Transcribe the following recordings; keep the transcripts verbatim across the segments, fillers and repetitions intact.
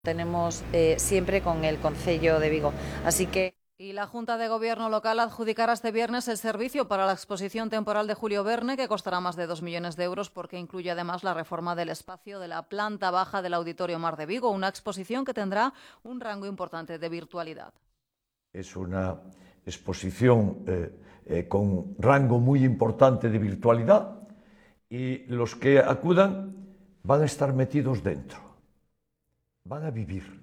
tenemos eh, siempre con el Concello de Vigo. Así que... Y la Junta de Gobierno local adjudicará este viernes el servicio para la exposición temporal de Julio Verne, que costará más de dos millones de euros porque incluye además la reforma del espacio de la planta baja del Auditorio Mar de Vigo, una exposición que tendrá un rango importante de virtualidad. Es una exposición eh, eh, con rango muy importante de virtualidad y los que acudan van a estar metidos dentro, van a vivir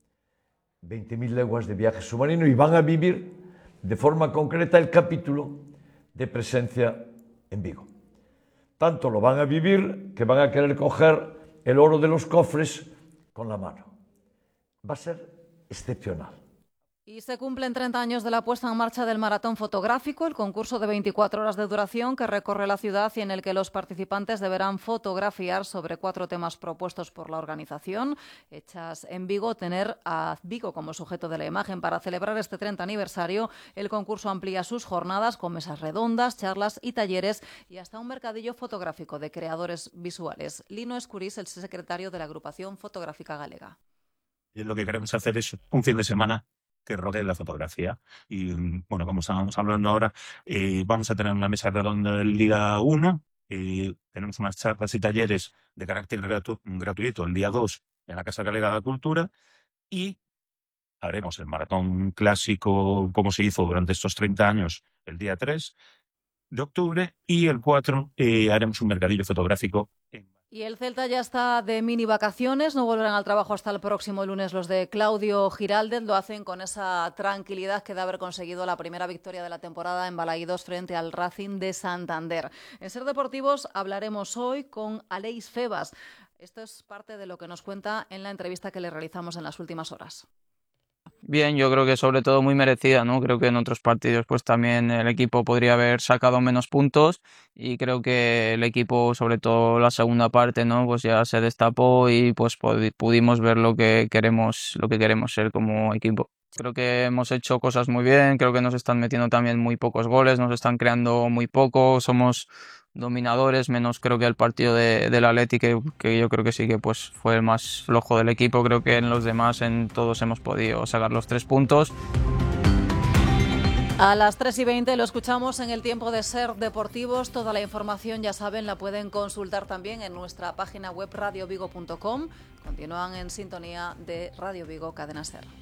veinte mil leguas de viaje submarino y van a vivir de forma concreta el capítulo de presencia en Vigo. Tanto lo van a vivir que van a querer coger el oro de los cofres con la mano. Va a ser excepcional. Y se cumplen treinta años de la puesta en marcha del Maratón Fotográfico, el concurso de veinticuatro horas de duración que recorre la ciudad y en el que los participantes deberán fotografiar sobre cuatro temas propuestos por la organización, hechas en Vigo. Tener a Vigo como sujeto de la imagen. Para celebrar este treinta aniversario, el concurso amplía sus jornadas con mesas redondas, charlas y talleres y hasta un mercadillo fotográfico de creadores visuales. Lino Escurís, el secretario de la Agrupación Fotográfica Galega. Y lo que queremos hacer es un fin de semana que rodee la fotografía. Y bueno, como estábamos hablando ahora, eh, vamos a tener una mesa redonda el día uno, eh, tenemos unas charlas y talleres de carácter gratu gratuito el día dos en la Casa Galega de la Cultura y haremos el maratón clásico como se hizo durante estos treinta años el día tres de octubre y el cuatro eh, haremos un mercadillo fotográfico en Y el Celta ya está de mini vacaciones, no volverán al trabajo hasta el próximo lunes los de Claudio Giraldez. Lo hacen con esa tranquilidad que de haber conseguido la primera victoria de la temporada en Balaídos frente al Racing de Santander. En Ser Deportivos hablaremos hoy con Aleix Febas. Esto es parte de lo que nos cuenta en la entrevista que le realizamos en las últimas horas. Bien, yo creo que sobre todo muy merecida, ¿no? Creo que en otros partidos pues también el equipo podría haber sacado menos puntos y creo que el equipo, sobre todo la segunda parte, ¿no? Pues ya se destapó y pues pudimos ver lo que queremos, lo que queremos ser como equipo. Creo que hemos hecho cosas muy bien, creo que nos están metiendo también muy pocos goles, nos están creando muy poco, somos dominadores, menos creo que el partido de, del Atleti, que, que yo creo que sí que pues fue el más flojo del equipo. Creo que en los demás, en todos hemos podido sacar los tres puntos. A las tres y veinte lo escuchamos en el tiempo de Ser Deportivos. Toda la información, ya saben, la pueden consultar también en nuestra página web radio vigo punto com. Continúan en sintonía de Radio Vigo Cadena Ser.